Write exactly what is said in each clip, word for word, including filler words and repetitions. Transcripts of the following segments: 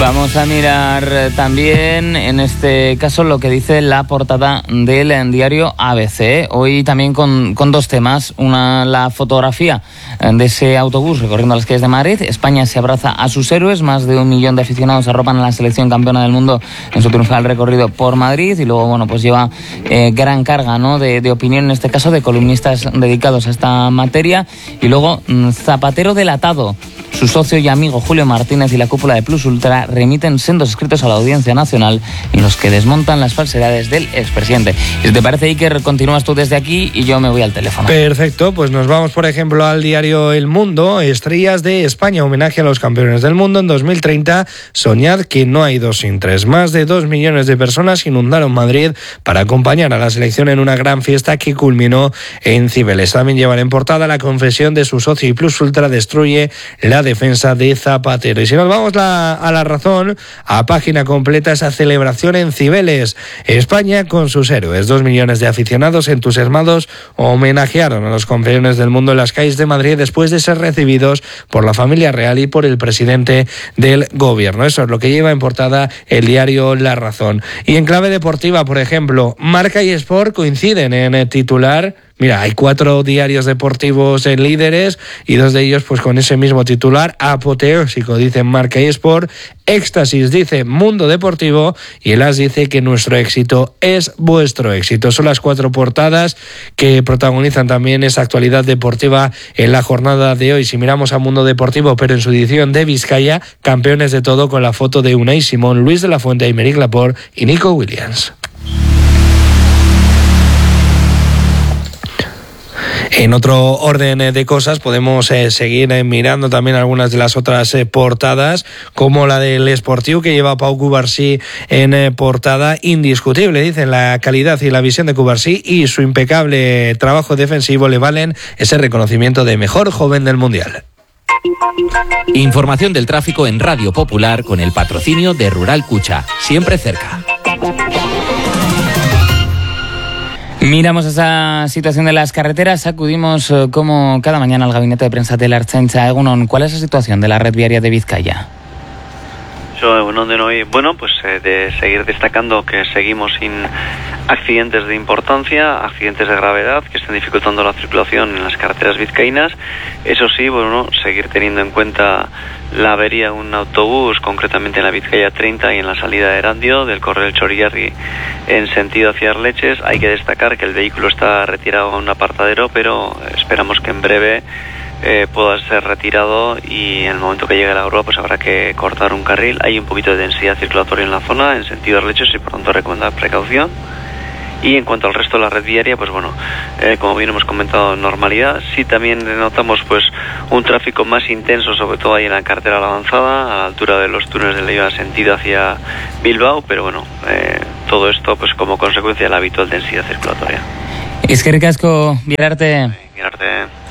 Vamos a mirar también, en este caso, lo que dice la portada del diario A B C. Hoy también con, con dos temas. Una, la fotografía de ese autobús recorriendo las calles de Madrid. España se abraza a sus héroes. Más de un millón de aficionados arropan a la selección campeona del mundo en su triunfal recorrido por Madrid. Y luego, bueno, pues lleva eh, gran carga, ¿no?, de, de opinión, en este caso, de columnistas dedicados a esta materia. Y luego, Zapatero delatado. Su socio y amigo Julio Martínez y la cúpula de Plus Ultra remiten sendos escritos a la Audiencia Nacional en los que desmontan las falsedades del expresidente. Y si te parece, Iker, continúas tú desde aquí y yo me voy al teléfono. Perfecto, pues nos vamos, por ejemplo, al diario El Mundo. Estrellas de España, homenaje a los campeones del mundo en dos mil treinta. Soñad que no hay dos sin tres. Más de dos millones de personas inundaron Madrid para acompañar a la selección en una gran fiesta que culminó en Cibeles. También llevan en portada la confesión de su socio y Plus Ultra destruye la defensa de Zapatero. Y si nos vamos la, a la razón, a página completa, esa celebración en Cibeles. España con sus héroes. Dos millones de aficionados entusiasmados homenajearon a los campeones del mundo en las calles de Madrid después de ser recibidos por la familia real y por el presidente del gobierno. Eso es lo que lleva en portada el diario La Razón. Y en clave deportiva, por ejemplo, Marca y Sport coinciden en el titular. Mira, hay cuatro diarios deportivos en líderes y dos de ellos pues con ese mismo titular, apoteósico, dicen Marca y Sport, éxtasis, dice Mundo Deportivo, y el As dice que nuestro éxito es vuestro éxito. Son las cuatro portadas que protagonizan también esa actualidad deportiva en la jornada de hoy. Si miramos a Mundo Deportivo, pero en su edición de Vizcaya, campeones de todo, con la foto de Unai Simón, Luis de la Fuente, Aymeric Laporte y Nico Williams. En otro orden de cosas, podemos eh, seguir eh, mirando también algunas de las otras eh, portadas, como la del Esportiu, que lleva a Pau Cubarsí en eh, portada. Indiscutible, dicen, la calidad y la visión de Cubarsí y su impecable trabajo defensivo le valen ese reconocimiento de mejor joven del Mundial. Información del tráfico en Radio Popular con el patrocinio de Rural Cucha, siempre cerca. Miramos esa situación de las carreteras, acudimos eh, como cada mañana al gabinete de prensa de la Ertzaintza. Egunon, ¿cuál es la situación de la red viaria de Vizcaya? Bueno, pues eh, de seguir destacando que seguimos sin accidentes de importancia, accidentes de gravedad que estén dificultando la circulación en las carreteras vizcaínas. Eso sí, bueno, seguir teniendo en cuenta la avería de un autobús, concretamente en la Vizcaya treinta y en la salida de Erandio, del Correo Chorierri en sentido hacia Arleches. Hay que destacar que el vehículo está retirado a un apartadero, pero esperamos que en breve Eh, pueda ser retirado, y en el momento que llegue la grúa pues habrá que cortar un carril. Hay un poquito de densidad circulatoria en la zona en sentido Arleches y por tanto recomendar precaución. Y en cuanto al resto de la red viaria, pues bueno, eh, como bien hemos comentado, normalidad. Sí, también notamos pues un tráfico más intenso, sobre todo ahí en la carretera La Avanzada, a la altura de los túneles de Leiva sentido hacia Bilbao, pero bueno, eh, todo esto pues como consecuencia de la habitual densidad circulatoria. Eskerrik asko, Birarte. Birarte.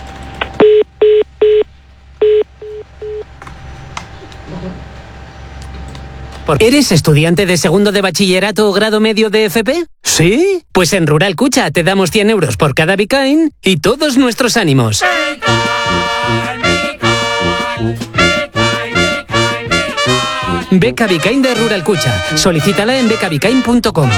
¿Eres estudiante de segundo de bachillerato o grado medio de F P? ¿Sí? Pues en Rural Cucha te damos cien euros por cada Bicain y todos nuestros ánimos. Beca Bicain de Rural Cucha. Solicítala en beca bicain punto com.